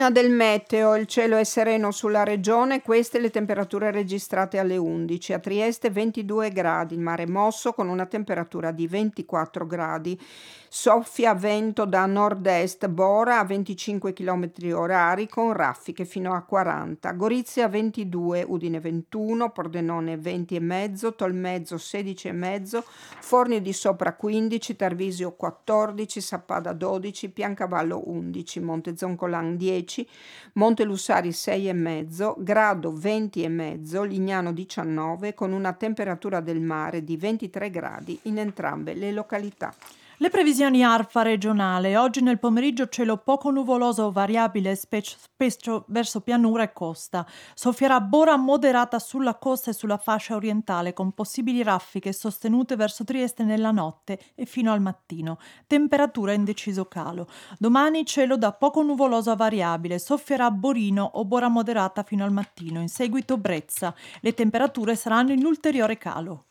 Del meteo, il cielo è sereno sulla regione, queste le temperature registrate alle 11. A Trieste 22 gradi, il mare mosso con una temperatura di 24 gradi. Soffia vento da nord-est, Bora a 25 km orari con raffiche fino a 40. Gorizia 22, Udine 21, Pordenone 20,5, Tolmezzo 16,5, Forni di Sopra 15, Tarvisio 14, Sappada 12, Piancavallo 11, Montezoncolan 10, Monte Lussari 6,5, Grado 20,5, Lignano 19 con una temperatura del mare di 23 gradi in entrambe le località. Le previsioni ARPA regionale. Oggi nel pomeriggio cielo poco nuvoloso o variabile, spesso verso pianura e costa. Soffierà bora moderata sulla costa e sulla fascia orientale, con possibili raffiche sostenute verso Trieste nella notte e fino al mattino. Temperatura in deciso calo. Domani cielo da poco nuvoloso a variabile. Soffierà borino o bora moderata fino al mattino. In seguito brezza. Le temperature saranno in ulteriore calo.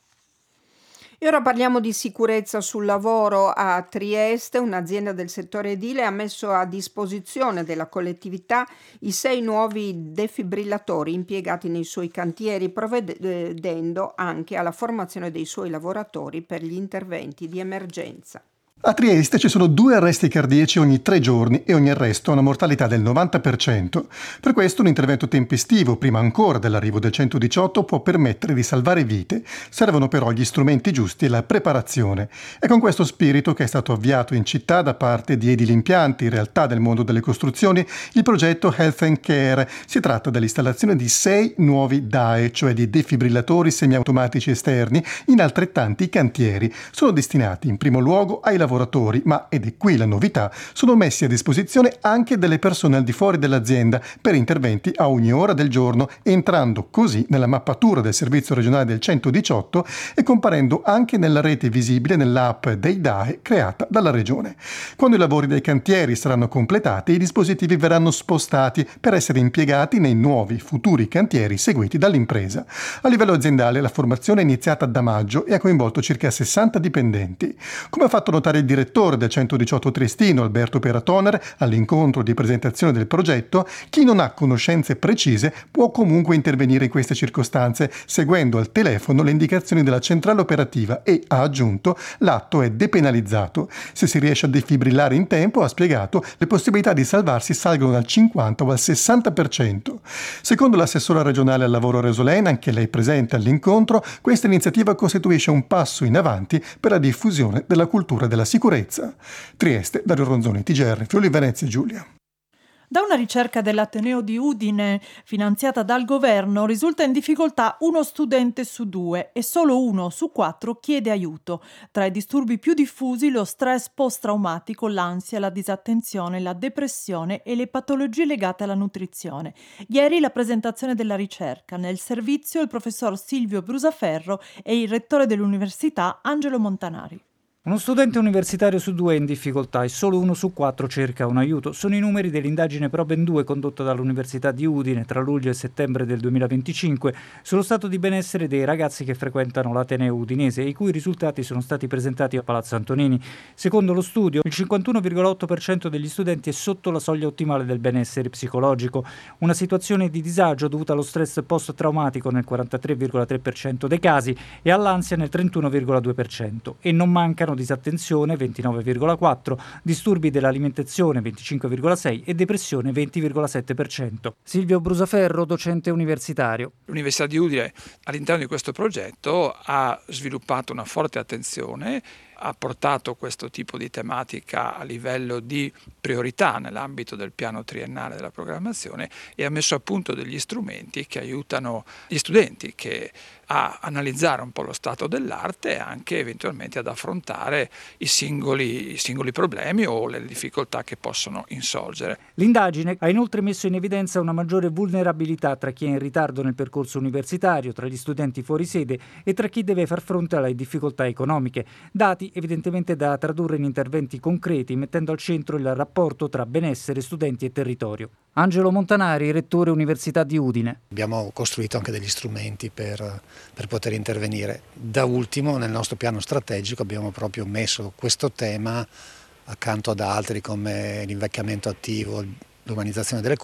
E ora parliamo di sicurezza sul lavoro. A Trieste un'azienda del settore edile ha messo a disposizione della collettività i 6 nuovi defibrillatori impiegati nei suoi cantieri, provvedendo anche alla formazione dei suoi lavoratori per gli interventi di emergenza. A Trieste ci sono 2 arresti cardiaci ogni 3 giorni e ogni arresto ha una mortalità del 90%. Per questo un intervento tempestivo, prima ancora dell'arrivo del 118, può permettere di salvare vite. Servono però gli strumenti giusti e la preparazione. È con questo spirito che è stato avviato in città da parte di edili impianti, realtà del mondo delle costruzioni, il progetto Health and Care. Si tratta dell'installazione di 6 nuovi DAE, cioè di defibrillatori semiautomatici esterni, in altrettanti cantieri. Sono destinati in primo luogo ai lavoratori, ma, ed è qui la novità, sono messi a disposizione anche delle persone al di fuori dell'azienda per interventi a ogni ora del giorno, entrando così nella mappatura del servizio regionale del 118 e comparendo anche nella rete visibile nell'app dei DAE creata dalla regione. Quando i lavori dei cantieri saranno completati, i dispositivi verranno spostati per essere impiegati nei nuovi futuri cantieri seguiti dall'impresa. A livello aziendale la formazione è iniziata da maggio e ha coinvolto circa 60 dipendenti. Come ha fatto notare il direttore del 118 triestino, Alberto Peratoner, all'incontro di presentazione del progetto, chi non ha conoscenze precise può comunque intervenire in queste circostanze, seguendo al telefono le indicazioni della centrale operativa e, ha aggiunto, l'atto è depenalizzato. Se si riesce a defibrillare in tempo, ha spiegato, le possibilità di salvarsi salgono dal 50 o al 60%. Secondo l'assessora regionale al lavoro Resolena, anche lei presente all'incontro, questa iniziativa costituisce un passo in avanti per la diffusione della cultura della sicurezza. Trieste, Dario Ronzoni, TGR, Friuli Venezia Giulia. Da una ricerca dell'Ateneo di Udine, finanziata dal governo, risulta in difficoltà uno studente su 2 e solo 1 su 4 chiede aiuto. Tra i disturbi più diffusi lo stress post-traumatico, l'ansia, la disattenzione, la depressione e le patologie legate alla nutrizione. Ieri la presentazione della ricerca. Nel servizio il professor Silvio Brusaferro e il rettore dell'università Angelo Montanari. Uno studente universitario su 2 è in difficoltà e solo 1 su 4 cerca un aiuto. Sono i numeri dell'indagine Proben 2 condotta dall'Università di Udine tra luglio e settembre del 2025 sullo stato di benessere dei ragazzi che frequentano l'Ateneo udinese e i cui risultati sono stati presentati a Palazzo Antonini. Secondo lo studio, il 51,8% degli studenti è sotto la soglia ottimale del benessere psicologico, una situazione di disagio dovuta allo stress post-traumatico nel 43,3% dei casi e all'ansia nel 31,2%, e non mancano disattenzione 29,4%, disturbi dell'alimentazione 25,6% e depressione 20,7%. Silvio Brusaferro, docente universitario. L'Università di Udine all'interno di questo progetto ha sviluppato una forte attenzione, ha portato questo tipo di tematica a livello di priorità nell'ambito del piano triennale della programmazione e ha messo a punto degli strumenti che aiutano gli studenti a analizzare un po' lo stato dell'arte e anche eventualmente ad affrontare i singoli problemi o le difficoltà che possono insorgere. L'indagine ha inoltre messo in evidenza una maggiore vulnerabilità tra chi è in ritardo nel percorso universitario, tra gli studenti fuori sede e tra chi deve far fronte alle difficoltà economiche. Dati evidentemente da tradurre in interventi concreti, mettendo al centro il rapporto tra benessere, studenti e territorio. Angelo Montanari, rettore Università di Udine. Abbiamo costruito anche degli strumenti per poter intervenire. Da ultimo, nel nostro piano strategico abbiamo proprio messo questo tema accanto ad altri come l'invecchiamento attivo, l'umanizzazione delle